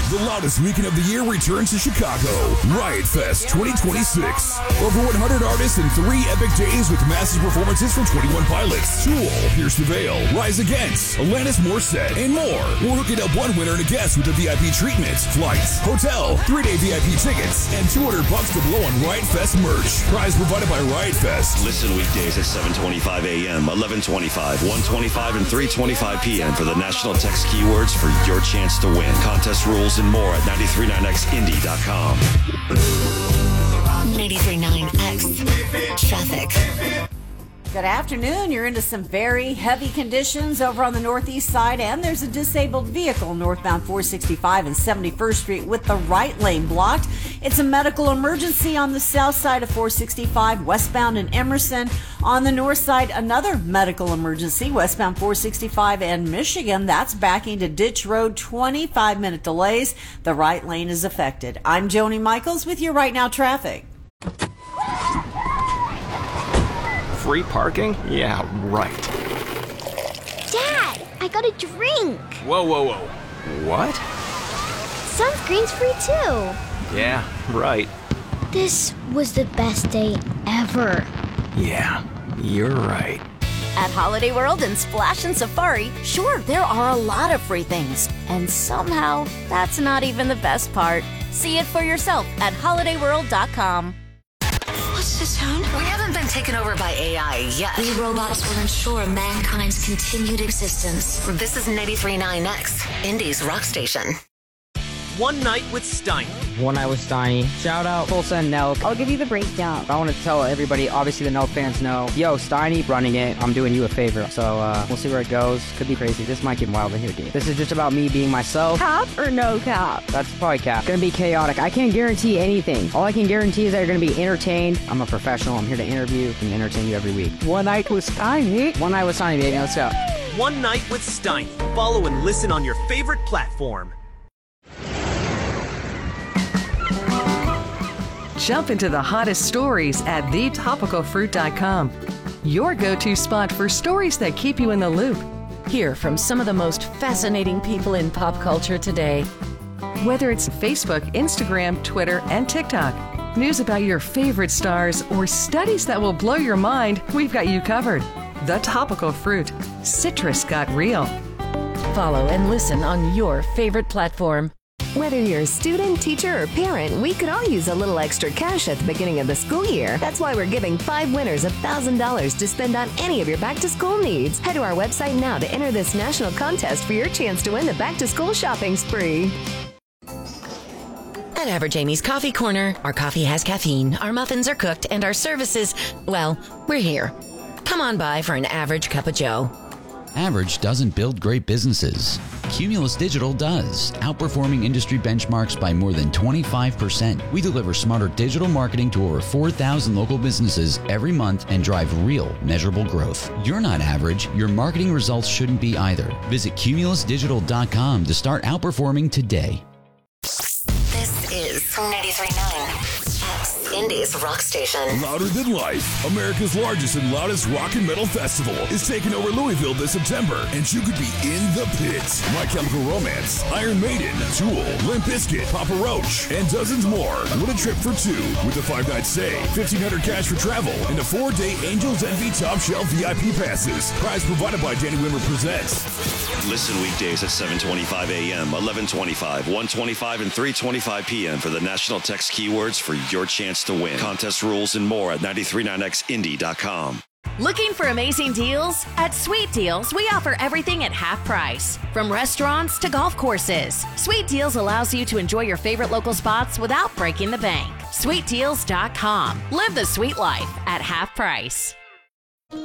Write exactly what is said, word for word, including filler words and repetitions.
The loudest weekend of the year returns to Chicago. Riot Fest twenty twenty-six. Over one hundred artists in three epic days with massive performances from twenty-one Pilots, Tool, Pierce the Veil, Rise Against, Alanis Morissette, and more. We're hooking up one winner and a guest with a V I P treatment, flights, hotel, three-day V I P tickets, and two hundred bucks to blow on Riot Fest merch. Prize provided by Riot Fest. Listen weekdays at seven twenty-five a.m., eleven twenty-five, one twenty-five, and three twenty-five p.m. for the national text keywords for your chance to win. Contest rules and more at nine three nine x indy dot com. ninety-three point nine X Traffic. Good afternoon. You're into some very heavy conditions over on the northeast side, and there's a disabled vehicle northbound four sixty-five and seventy-first Street with the right lane blocked. It's a medical emergency on the south side of four sixty-five, westbound in Emerson. On the north side, another medical emergency, westbound four sixty-five and Michigan. That's backing to Ditch Road, twenty-five minute delays. The right lane is affected. I'm Joni Michaels with your Right Now Traffic. Free parking? Yeah, right. Dad, I got a drink. Whoa, whoa, whoa. What? Sunscreen's free too. Yeah, right. This was the best day ever. Yeah, you're right. At Holiday World and Splash and Safari, sure, there are a lot of free things. And somehow, that's not even the best part. See it for yourself at holiday world dot com. What's this sound? We haven't been taken over by A I yet. We robots will ensure mankind's continued existence. This is ninety-three point nine X, Indy's rock station. One Night with Steiny. One Night with Steiny. Shout out Tulsa and Nelk. I'll give you the breakdown. I want to tell everybody, obviously the Nelk fans know, yo, Steiny running it. I'm doing you a favor. So uh, we'll see where it goes. Could be crazy. This might get wild in here, dude. This is just about me being myself. Cap or no cap? That's probably cap. Gonna be chaotic. I can't guarantee anything. All I can guarantee is that you're gonna be entertained. I'm a professional. I'm here to interview and entertain you every week. One Night with Steiny. One Night with Steiny, baby. Let's go. One Night with Steiny. Follow and listen on your favorite platform. Jump into the hottest stories at the topical fruit dot com. Your go-to spot for stories that keep you in the loop. Hear from some of the most fascinating people in pop culture today. Whether it's Facebook, Instagram, Twitter, and TikTok, news about your favorite stars, or studies that will blow your mind, we've got you covered. The Topical Fruit. Citrus got real. Follow and listen on your favorite platform. Whether you're a student, teacher, or parent, we could all use a little extra cash at the beginning of the school year. That's why we're giving five winners one thousand dollars to spend on any of your back-to-school needs. Head to our website now to enter this national contest for your chance to win the back-to-school shopping spree. At Average Amy's Coffee Corner, our coffee has caffeine, our muffins are cooked, and our services, well, we're here. Come on by for an average cup of joe. Average doesn't build great businesses. Cumulus Digital does, outperforming industry benchmarks by more than twenty-five percent. We deliver smarter digital marketing to over four thousand local businesses every month and drive real, measurable growth. You're not average. Your marketing results shouldn't be either. Visit cumulus digital dot com to start outperforming today. This is ninety-three point nine X, Indy's rock station. Louder Than Life, America's largest and loudest rock and metal festival, is taking over Louisville this September, and you could be in the pits. My Chemical Romance, Iron Maiden, Tool, Limp Bizkit, Papa Roach, and dozens more. What a trip for two with a five-night stay, fifteen hundred dollars cash for travel, and a four-day Angels Envy Top Shelf V I P passes. Prize provided by Danny Wimmer Presents. Listen weekdays at seven twenty-five a.m., eleven twenty-five, one twenty-five, and three twenty-five p.m. for the national text keywords for your chance to win. Contest rules and more at nine three nine x indy dot com. Looking for amazing deals? At Sweet Deals, we offer everything at half price. From restaurants to golf courses, Sweet Deals allows you to enjoy your favorite local spots without breaking the bank. sweet deals dot com. Live the sweet life at half price.